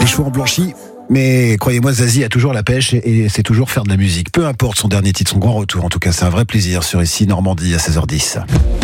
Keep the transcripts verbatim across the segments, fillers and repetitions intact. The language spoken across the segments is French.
Les cheveux en blanchi. Mais croyez-moi, Zazie a toujours la pêche et c'est toujours faire de la musique. Peu importe son dernier titre, son grand retour. En tout cas, c'est un vrai plaisir sur Ici Normandie à seize heures dix.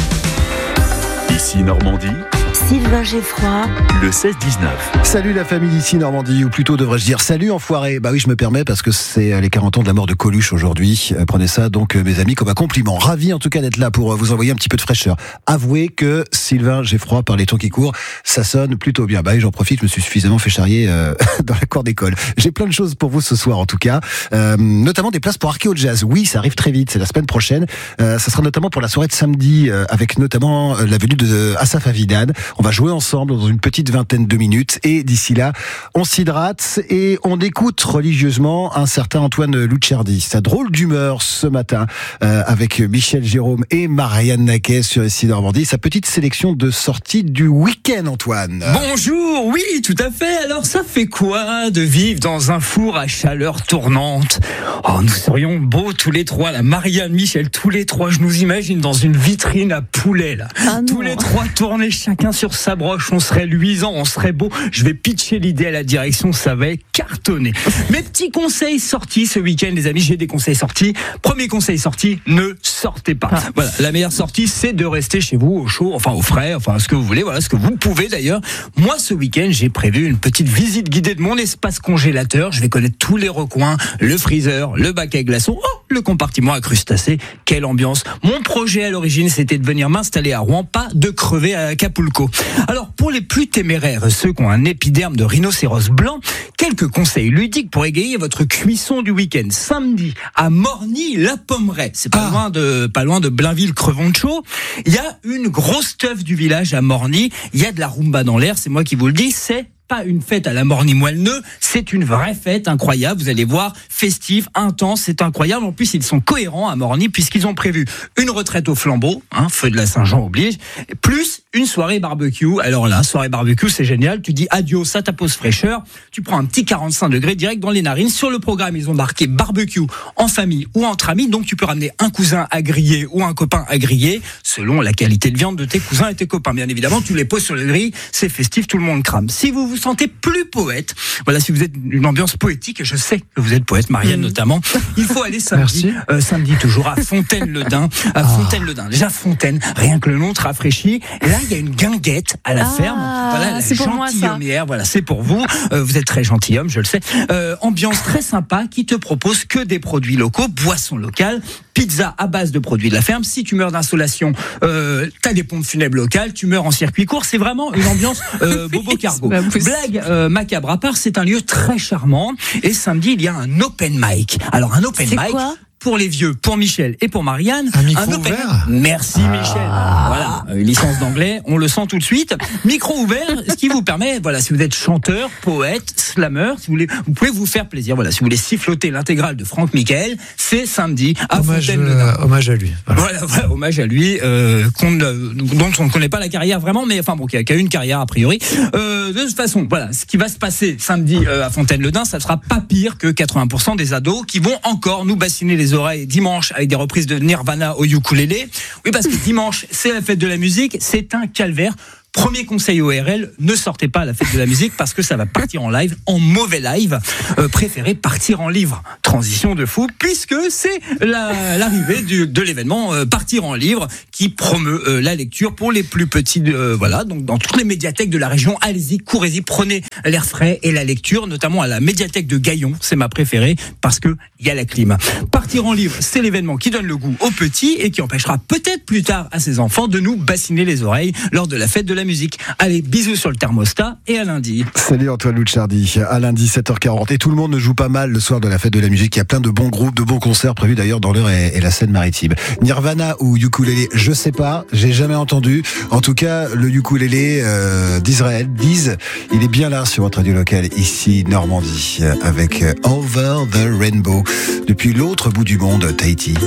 Ici Normandie, Sylvain Geffroy, le seize dix-neuf. Salut la famille d'ici Normandie, ou plutôt devrais-je dire salut enfoiré. Bah oui, je me permets parce que c'est les quarante ans de la mort de Coluche aujourd'hui. Euh, prenez ça donc euh, mes amis comme un compliment. Ravi en tout cas d'être là pour euh, vous envoyer un petit peu de fraîcheur. Avouez que Sylvain Geffroy par les temps qui courent, ça sonne plutôt bien. Bah oui, j'en profite, je me suis suffisamment fait charrier euh, dans la cour d'école. J'ai plein de choses pour vous ce soir en tout cas, euh, notamment des places pour Archéo Jazz. Oui, ça arrive très vite, c'est la semaine prochaine. Euh, ça sera notamment pour la soirée de samedi euh, avec notamment euh, la venue de Asaf Avidan. On va jouer ensemble dans une petite vingtaine de minutes et d'ici là, on s'hydrate et on écoute religieusement un certain Antoine Lucciardi. Sa drôle d'humeur ce matin euh, avec Michel Jérôme et Marianne Naquet sur Ici Normandie. Sa petite sélection de sorties du week-end, Antoine. Bonjour, oui, tout à fait. Alors ça fait quoi de vivre dans un four à chaleur tournante? Oh, nous serions beaux tous les trois, la Marianne, Michel, tous les trois. Je nous imagine dans une vitrine à poulet là. Ah tous les trois tournés chacun sur sa broche. On serait luisant, on serait beau. Je vais pitcher l'idée à la direction, ça va cartonner. Mes petits conseils sortis ce week-end, les amis, j'ai des conseils sortis. Premier conseil sorti, ne sortez pas. Ah. Voilà, la meilleure sortie, c'est de rester chez vous au chaud, enfin au frais, enfin ce que vous voulez, voilà, ce que vous pouvez d'ailleurs. Moi, ce week-end, j'ai prévu une petite visite guidée de mon espace congélateur. Je vais connaître tous les recoins, le freezer, le bac à glaçons, oh, le compartiment à crustacés. Quelle ambiance. Mon projet à l'origine, c'était de venir m'installer à Rouen, pas de crever à Acapulco. Alors, pour les plus téméraires, ceux qui ont un épiderme de rhinocéros blanc, quelques conseils ludiques pour égayer votre cuisson du week-end. Samedi, à Morny-la-Pommeraye, c'est pas, ah. loin de, pas loin de Blainville-Crevoncho, il y a une grosse teuf du village à Morny, il y a de la rumba dans l'air, c'est moi qui vous le dis, c'est pas une fête à la Morny-Moelneux, c'est une vraie fête incroyable. Vous allez voir, festif, intense, c'est incroyable. En plus, ils sont cohérents à Morny puisqu'ils ont prévu une retraite au flambeau, hein, feu de la Saint-Jean oblige, plus une soirée barbecue. Alors là, soirée barbecue, c'est génial. Tu dis adios, ça t'appose fraîcheur. Tu prends un petit quarante-cinq degrés direct dans les narines. Sur le programme, ils ont marqué barbecue en famille ou entre amis. Donc, tu peux ramener un cousin à griller ou un copain à griller selon la qualité de viande de tes cousins et tes copains. Bien évidemment, tu les poses sur le grill, c'est festif, tout le monde crame. Si vous vous sentez plus poète, voilà, si vous êtes une ambiance poétique, et je sais que vous êtes poète, Marianne mmh. notamment, il faut aller samedi, euh, samedi toujours à Fontaine-le-Dain, à Fontaine-le-Dain. Déjà Fontaine, rien que le nom te rafraîchit. Et là, il y a une guinguette à la ah, ferme. Voilà, la gentilhommière. Voilà, c'est pour vous. Euh, vous êtes très gentilhomme, je le sais. Euh, ambiance très sympa qui te propose que des produits locaux, boissons locales, pizza à base de produits de la ferme. Si tu meurs d'insolation, euh, t'as des pompes funèbres locales, tu meurs en circuit court. C'est vraiment une ambiance euh, bobo cargo. Blague euh, macabre à part, c'est un lieu très charmant. Et samedi, il y a un open mic. Alors un open c'est mic. Quoi pour les vieux, pour Michel et pour Marianne, un micro un open... ouvert. Merci ah. Michel. Voilà, une licence d'anglais, on le sent tout de suite. Micro ouvert, ce qui vous permet, voilà, si vous êtes chanteur, poète, slammer, si vous voulez, vous pouvez vous faire plaisir. Voilà, si vous voulez siffloter l'intégrale de Franck Michael, c'est samedi à Fontaine-le-Dain. Euh, hommage à lui. Voilà, voilà, voilà hommage à lui, euh, qu'on, euh, dont on ne connaît pas la carrière vraiment, mais enfin bon, qui a, qui a une carrière a priori. Euh, de toute façon, voilà, ce qui va se passer samedi euh, à Fontaine-le-Dain, ça sera pas pire que quatre-vingts pour cent des ados qui vont encore nous bassiner les oreilles dimanche avec des reprises de Nirvana au ukulélé. Oui, parce que dimanche, c'est la fête de la musique, c'est un calvaire. Premier conseil O R L, ne sortez pas à la fête de la musique parce que ça va partir en live, en mauvais live. Euh, préférez partir en livre. Transition de fou, puisque c'est la, l'arrivée du, de l'événement euh, Partir en livre qui promeut euh, la lecture pour les plus petits. Euh, voilà, donc dans toutes les médiathèques de la région, allez-y, courez-y, prenez l'air frais et la lecture, notamment à la médiathèque de Gaillon, c'est ma préférée parce que il y a la clim. Partir en livre, c'est l'événement qui donne le goût aux petits et qui empêchera peut-être plus tard à ses enfants de nous bassiner les oreilles lors de la fête de la musique. Allez, bisous sur le thermostat et à lundi. Salut Antoine Lucciardi, à lundi sept heures quarante. Et tout le monde ne joue pas mal le soir de la fête de la musique. Il y a plein de bons groupes, de bons concerts prévus d'ailleurs dans l'Eure et, et la Seine-Maritime. Nirvana ou ukulélé, je sais pas, j'ai jamais entendu. En tout cas, le ukulélé euh, d'Israël, Diz, il est bien là sur votre radio locale ici Normandie avec Over the Rainbow depuis l'autre bout du monde, Tahiti.